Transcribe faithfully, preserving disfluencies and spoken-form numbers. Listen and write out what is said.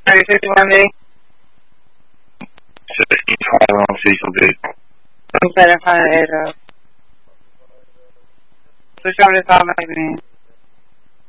thirty fifty-one B. sixteen twenty-one Cecil B. seven hundred eight. Switch over to Salt Lake, man.